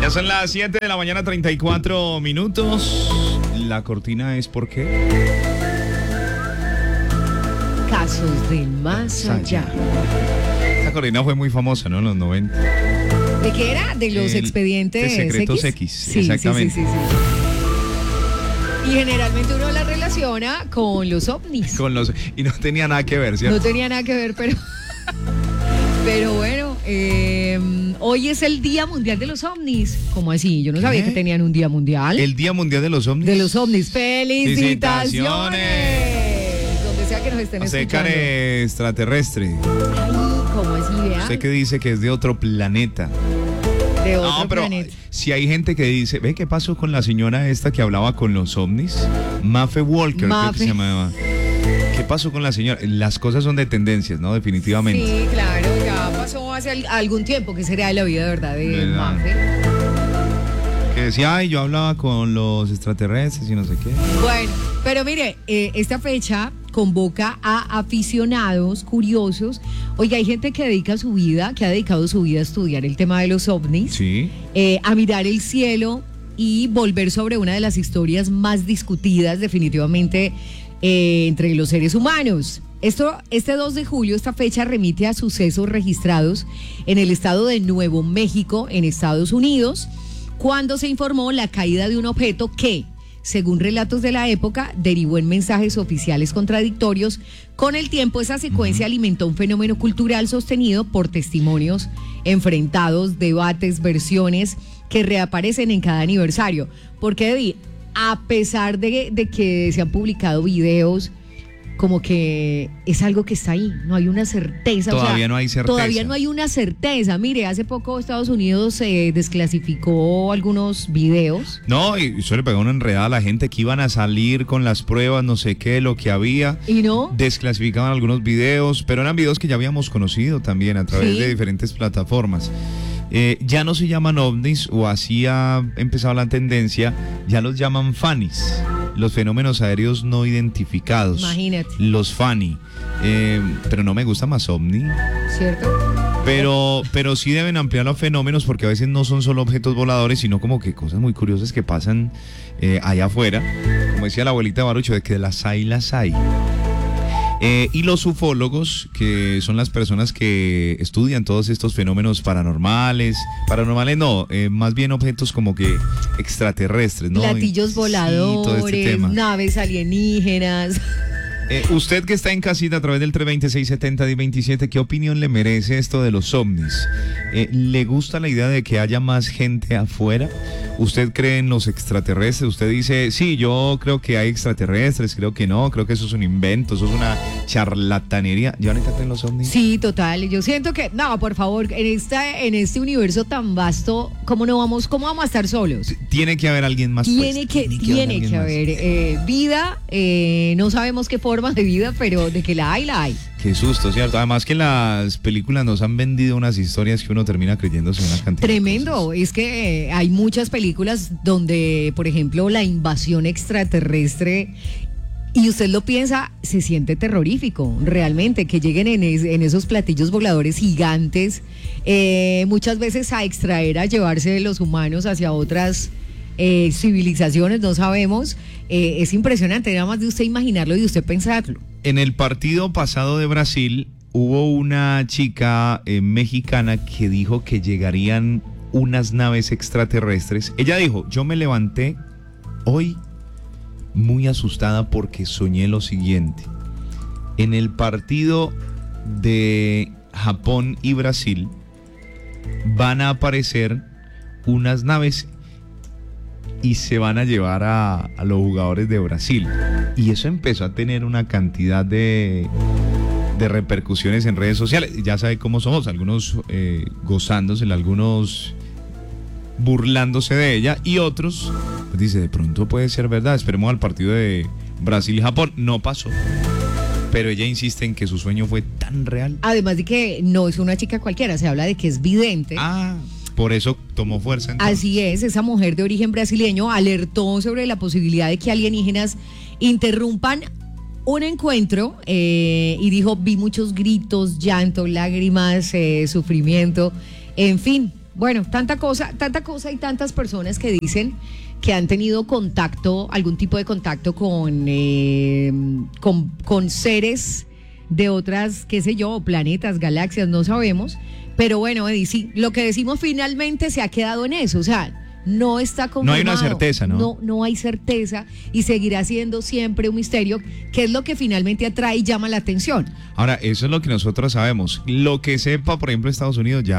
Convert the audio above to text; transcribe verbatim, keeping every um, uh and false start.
Ya son las siete de la mañana, treinta y cuatro minutos. La cortina es ¿por qué? Casos del más allá. Esa cortina fue muy famosa, ¿no? En los noventa. ¿De qué era? De los El, expedientes de Secretos X, X. Sí, exactamente. Sí, sí, sí, sí. Y generalmente uno la relaciona con los ovnis. Con los y no tenía nada que ver, ¿cierto? No tenía nada que ver, pero pero bueno, eh, hoy es el Día Mundial de los OVNIs. ¿Cómo así? Yo no ¿Qué? sabía que tenían un Día Mundial. El Día Mundial de los OVNIs. De los OVNIs. ¡Felicitaciones! ¡Felicitaciones! Donde sea que nos estén Usted, escuchando. care extraterrestre. Ay, ¿cómo así, vea? Usted que dice que es de otro planeta. De otro No, pero planeta. si hay gente que dice, ve, ¿qué pasó con la señora esta que hablaba con los ovnis? Mafe Walker, creo que se llamaba. ¿Qué pasó con la señora? Las cosas son de tendencias, ¿no? Definitivamente. Sí, claro, ya pasó hace al- algún tiempo que sería de la vida, ¿verdad? De ¿Verdad? Mafe. Que decía, ay, yo hablaba con los extraterrestres y no sé qué. Bueno, pero mire, eh, esta fecha convoca a aficionados, curiosos. Oiga, hay gente que dedica su vida, que ha dedicado su vida a estudiar el tema de los ovnis, Sí. eh, a mirar el cielo y volver sobre una de las historias más discutidas definitivamente eh, entre los seres humanos. Esto, este dos de julio, esta fecha remite a sucesos registrados en el estado de Nuevo México, en Estados Unidos, cuando se informó la caída de un objeto que, según relatos de la época, derivó en mensajes oficiales contradictorios. Con el tiempo, esa secuencia alimentó un fenómeno cultural sostenido por testimonios enfrentados, debates, versiones que reaparecen en cada aniversario. Porque, Eddie, a pesar de, de que se han publicado videos, como que es algo que está ahí, no hay una certeza. Todavía o sea, no hay certeza. Todavía no hay una certeza. Mire, hace poco Estados Unidos eh, desclasificó algunos videos. No, y eso le pegó una enredada a la gente que iban a salir con las pruebas, no sé qué, lo que había. ¿Y no? Desclasificaban algunos videos, pero eran videos que ya habíamos conocido también a través Sí. de diferentes plataformas. Eh, ya no se llaman ovnis, o así ha empezado la tendencia, ya los llaman FANIs, los fenómenos aéreos no identificados. Imagínate. Los FANI. Eh, pero no me gusta más ovni. ¿Cierto? Pero, pero sí deben ampliar los fenómenos, porque a veces no son solo objetos voladores, sino como que cosas muy curiosas que pasan eh, allá afuera. Como decía la abuelita de Barucho, de que las hay, las hay. Eh, y los ufólogos, que son las personas que estudian todos estos fenómenos paranormales, paranormales no, eh, más bien objetos como que extraterrestres, ¿no? Platillos Sí, voladores, todo este tema. naves alienígenas. Eh, usted que está en casita a través del tres dos seis siete cero, uno cero dos siete, ¿qué opinión le merece esto de los ovnis? Eh, ¿Le gusta la idea de que haya más gente afuera? ¿Usted cree en los extraterrestres? Usted dice, sí, yo creo que hay extraterrestres, creo que no, creo que eso es un invento, eso es una charlatanería. ¿Yo ahorita creen los ovnis? Sí, total. Yo siento que, no, por favor, en esta, en este universo tan vasto, ¿cómo no vamos, cómo vamos a estar solos? Tiene que haber alguien más. Tiene pues, que, tiene que haber eh, vida, eh, no sabemos qué forma de vida, pero de que la hay, la hay. Qué susto, ¿cierto? Además que las películas nos han vendido unas historias que uno termina creyéndose una cantidad. Tremendo, de es que eh, hay muchas películas donde, por ejemplo, la invasión extraterrestre, y usted lo piensa, se siente terrorífico, realmente, que lleguen en, es- en esos platillos voladores gigantes, eh, muchas veces a extraer, a llevarse los humanos hacia otras eh, civilizaciones, no sabemos. Eh, es impresionante, nada más de usted imaginarlo y de usted pensarlo. En el partido pasado de Brasil hubo una chica eh, mexicana que dijo que llegarían unas naves extraterrestres. Ella dijo, yo me levanté hoy muy asustada porque soñé lo siguiente. En el partido de Japón y Brasil van a aparecer unas naves y se van a llevar a, a los jugadores de Brasil. Y eso empezó a tener una cantidad de, de repercusiones en redes sociales. Ya sabe cómo somos, algunos eh, gozándose, algunos burlándose de ella, y otros, pues dice, de pronto puede ser verdad, esperemos al partido de Brasil y Japón. No pasó, pero ella insiste en que su sueño fue tan real. Además de que no es una chica cualquiera, se habla de que es vidente. Ah, por eso tomó fuerza entonces. Así es, esa mujer de origen brasileño alertó sobre la posibilidad de que alienígenas interrumpan un encuentro eh, y dijo, vi muchos gritos, llanto, lágrimas, eh, sufrimiento, en fin, Bueno, tanta cosa, tanta cosa y tantas personas que dicen que han tenido contacto, algún tipo de contacto con, eh, con, con seres de otras, qué sé yo, planetas, galaxias, no sabemos. Pero bueno, Eddie, sí, lo que decimos finalmente se ha quedado en eso, o sea, no está confirmado. No hay una certeza, ¿no? No, no hay certeza y seguirá siendo siempre un misterio, que es lo que finalmente atrae y llama la atención. Ahora, eso es lo que nosotros sabemos. Lo que sepa, por ejemplo, Estados Unidos ya